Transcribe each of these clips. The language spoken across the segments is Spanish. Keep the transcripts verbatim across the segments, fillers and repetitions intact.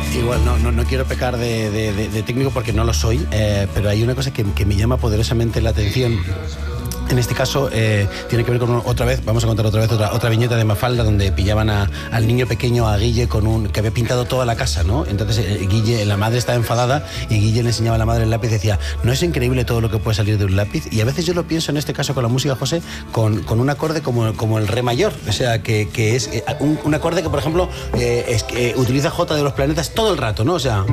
Igual, no, no, no quiero pecar de, de, de, de técnico porque no lo soy, eh, pero hay una cosa que, que me llama poderosamente la atención. En este caso eh, tiene que ver con otra vez, vamos a contar otra vez otra, otra viñeta de Mafalda donde pillaban a, al niño pequeño, a Guille, con un que había pintado toda la casa, ¿no? Entonces eh, Guille, la madre estaba enfadada y Guille le enseñaba a la madre el lápiz y decía, ¿no es increíble todo lo que puede salir de un lápiz? Y a veces yo lo pienso en este caso con la música, José, con, con un acorde como, como el re mayor, o sea, que, que es eh, un, un acorde que, por ejemplo, eh, es, eh, utiliza J de los planetas todo el rato, ¿no? O sea...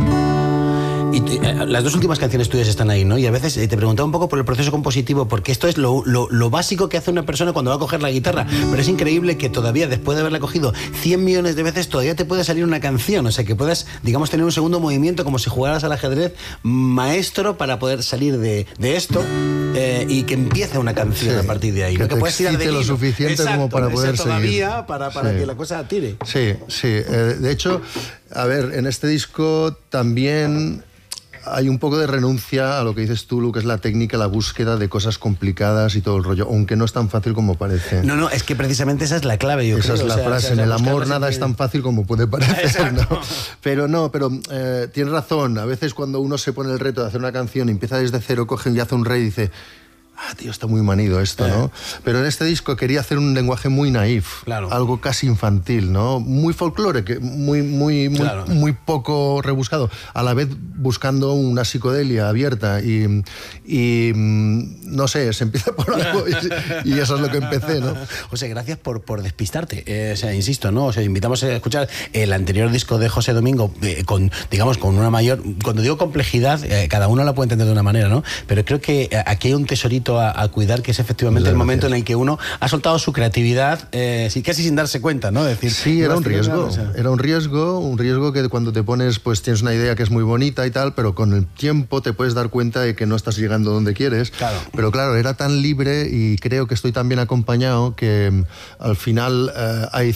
Y eh, las dos últimas canciones tuyas están ahí, ¿no? Y a veces eh, te preguntaba un poco por el proceso compositivo, porque esto es lo, lo, lo básico que hace una persona cuando va a coger la guitarra, pero es increíble que todavía, después de haberla cogido cien millones de veces, todavía te puede salir una canción, o sea, que puedas, digamos, tener un segundo movimiento como si jugaras al ajedrez maestro para poder salir de, de esto eh, y que empiece una canción sí, a partir de ahí. Que, ¿no? te que puedes tirar de lo suficiente exacto, como para poder todavía seguir. para, para sí. que la cosa tire. Sí, sí. Eh, de hecho, a ver, en este disco también... hay un poco de renuncia a lo que dices tú, Lu, que es la técnica, la búsqueda de cosas complicadas y todo el rollo, aunque no es tan fácil como parece. No, no, es que precisamente esa es la clave, yo esa creo. Esa es la o sea, frase, o sea, en el amor nada siempre... es tan fácil como puede parecer, Exacto. ¿no? Pero no, pero eh, tienes razón, a veces cuando uno se pone el reto de hacer una canción y empieza desde cero, coge y hace un re y dice... ah, tío, está muy manido esto, ¿no? Eh. Pero en este disco quería hacer un lenguaje muy naif, claro. algo casi infantil, ¿no? Muy folclore, que muy, muy, muy, claro. muy poco rebuscado, a la vez buscando una psicodelia abierta y, y no sé, se empieza por algo y, y eso es lo que empecé, ¿no? José, gracias por, por despistarte, eh, o sea, insisto, ¿no? O sea, invitamos a escuchar el anterior disco de José Domingo eh, con, digamos, con una mayor, cuando digo complejidad, eh, cada uno la puede entender de una manera, ¿no? Pero creo que aquí hay un tesorito A, a cuidar, que es efectivamente el momento en el que uno ha soltado su creatividad eh, casi sin darse cuenta, ¿no? Decir, sí, era un riesgo, o sea. era un riesgo, un riesgo que cuando te pones, pues tienes una idea que es muy bonita y tal, pero con el tiempo te puedes dar cuenta de que no estás llegando donde quieres. Claro. Pero claro, era tan libre y creo que estoy tan bien acompañado que al final eh, hay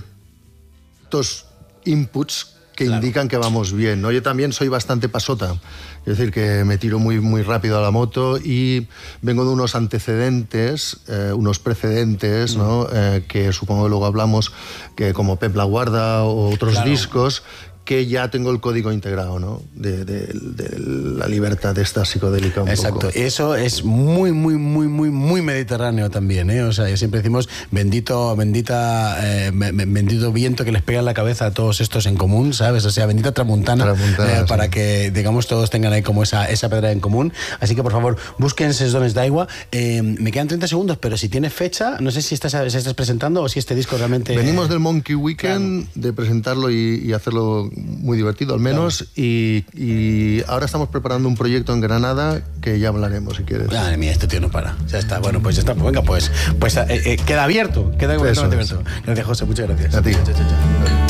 ciertos inputs que claro. indican que vamos bien, ¿no? Yo también soy bastante pasota, es decir, que me tiro muy, muy rápido a la moto y vengo de unos antecedentes, eh, unos precedentes, ¿no? Eh, que supongo que luego hablamos, que como Pep La Guarda o otros claro. discos, que ya tengo el código integrado, ¿no? De, de, de la libertad de esta psicodélica un Exacto, poco. Eso es muy, muy, muy, muy, muy mediterráneo también, ¿eh? O sea, siempre decimos bendito, bendita, eh, bendito viento que les pega en la cabeza a todos estos en común, ¿sabes? O sea, bendita tramuntana, tramuntana eh, sí. para que, digamos, todos tengan ahí como esa, esa pedra en común. Así que, por favor, busquen Ses Dones d'Aigua. Eh, me quedan treinta segundos, pero si tienes fecha, no sé si estás, si estás presentando o si este disco realmente... Venimos del Monkey Weekend, claro. de presentarlo y, y hacerlo muy divertido al menos, claro. y, y ahora estamos preparando un proyecto en Granada que ya hablaremos si quieres. Madre mía, este tío no para. Ya está, bueno, pues ya está, pues venga, pues, pues eh, eh, queda abierto, queda completamente abierto. Gracias, José, muchas gracias. A ti. Chao, chao, chao.